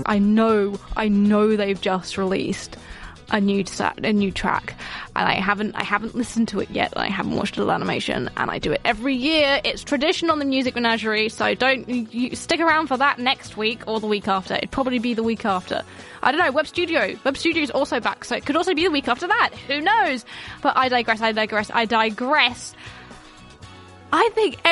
I know they've just released a new track, and I haven't listened to it yet, and I haven't watched Little Animation, and I do it every year. It's tradition on the Music Menagerie, so you stick around for that next week or the week after. It'd probably be the week after. I don't know. Web Studio's also back, so it could also be the week after that. Who knows? But I digress. I think